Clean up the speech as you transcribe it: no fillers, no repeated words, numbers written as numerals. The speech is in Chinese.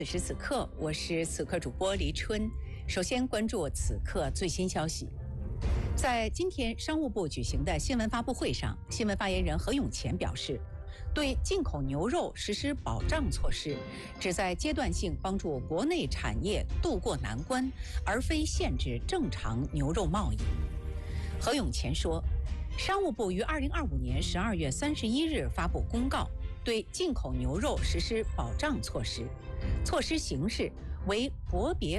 此时此刻，我是此刻主播黎春。首先关注此刻最新消息。在今天商务部举行的新闻发布会上，新闻发言人何永乾表示，对进口牛肉实施保障措施，旨在阶段性帮助国内产业渡过难关，而非限制正常牛肉贸易。何永乾说，商务部于2025年12月31日发布公告，对进口牛肉实施保障措施，措施形式为国别